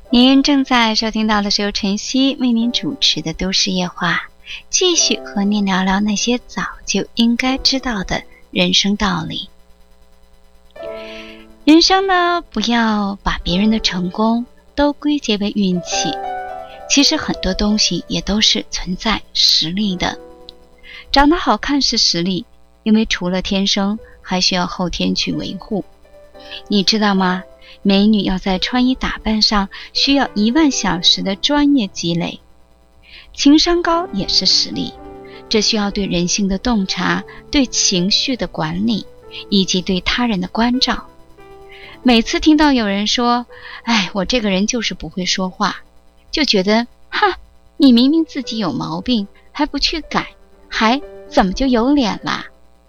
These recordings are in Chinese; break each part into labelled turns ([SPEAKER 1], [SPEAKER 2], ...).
[SPEAKER 1] 您正在收听到的是由晨曦为您主持的都市夜话，继续和您聊聊那些早就应该知道的人生道理。人生呢，不要把别人的成功都归结为运气，其实很多东西也都是存在实力的。长得好看是实力，因为除了天生，还需要后天去维护。你知道吗？美女要在穿衣打扮上需要10000小时的专业积累。情商高也是实力，这需要对人性的洞察，对情绪的管理，以及对他人的关照。每次听到有人说，我这个人就是不会说话，就觉得，你明明自己有毛病，还不去改，还怎么就有脸啦？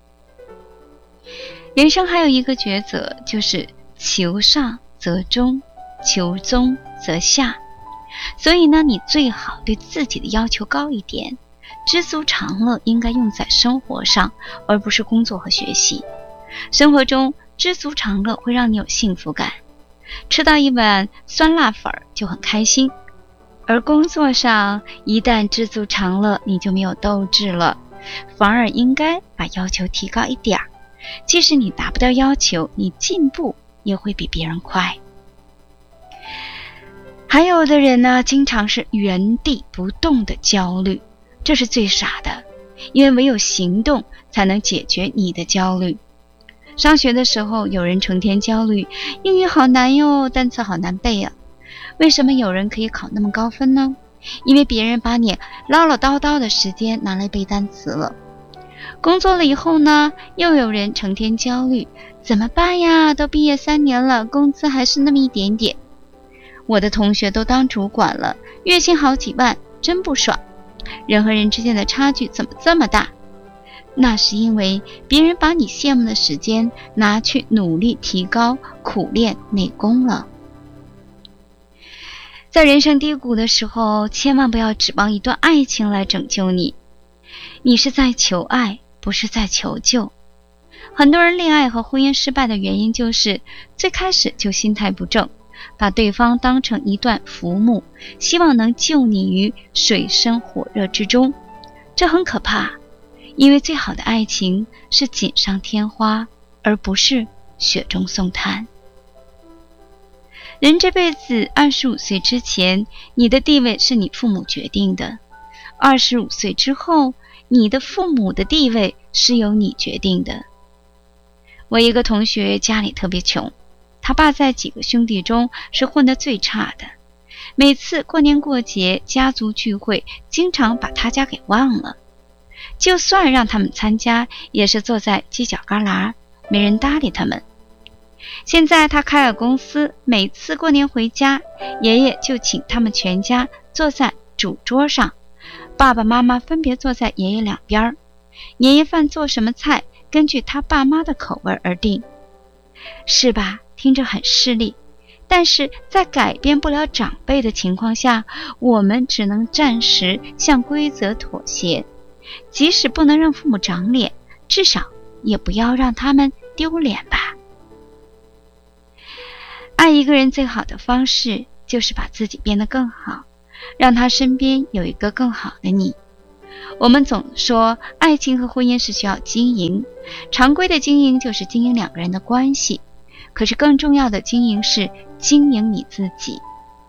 [SPEAKER 1] 人生还有一个抉择，就是求上则中，求中则下。所以呢，你最好对自己的要求高一点，知足常乐应该用在生活上，而不是工作和学习。生活中知足常乐会让你有幸福感，吃到一碗酸辣粉就很开心。而工作上一旦知足常乐，你就没有斗志了，反而应该把要求提高一点，即使你达不到要求，你进步也会比别人快。还有的人呢，经常是原地不动的焦虑，这是最傻的，因为唯有行动才能解决你的焦虑。上学的时候，有人成天焦虑，英语好难哟，单词好难背啊。为什么有人可以考那么高分呢？因为别人把你唠唠叨叨的时间拿来背单词了。工作了以后呢，又有人成天焦虑，怎么办呀？都毕业3年了，工资还是那么一点点。我的同学都当主管了，月薪好几万，真不爽。人和人之间的差距怎么这么大？那是因为别人把你羡慕的时间拿去努力提高、苦练内功了。在人生低谷的时候，千万不要指望一段爱情来拯救你。你是在求爱，不是在求救。很多人恋爱和婚姻失败的原因就是最开始就心态不正，把对方当成一段浮木，希望能救你于水深火热之中。这很可怕，因为最好的爱情是锦上添花，而不是雪中送炭。人这辈子25岁之前，你的地位是你父母决定的；25岁之后，你的父母的地位是由你决定的。我一个同学家里特别穷，他爸在几个兄弟中是混得最差的，每次过年过节家族聚会，经常把他家给忘了。就算让他们参加，也是坐在犄角旮旯，没人搭理他们。现在他开了公司，每次过年回家，爷爷就请他们全家坐在主桌上，爸爸妈妈分别坐在爷爷两边，年夜饭做什么菜，根据他爸妈的口味而定。是吧？听着很势利，但是在改变不了长辈的情况下，我们只能暂时向规则妥协。即使不能让父母长脸，至少也不要让他们丢脸吧。爱一个人最好的方式就是把自己变得更好，让他身边有一个更好的你。我们总说爱情和婚姻是需要经营，常规的经营就是经营2个人的关系，可是更重要的经营是经营你自己。